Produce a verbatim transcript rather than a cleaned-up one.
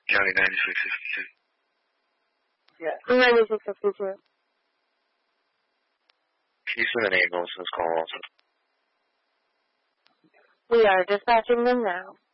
County ninety-six fifty-two. Yes. ninety-six fifty-two. Can you send an ambulance to this call also? We are dispatching them now.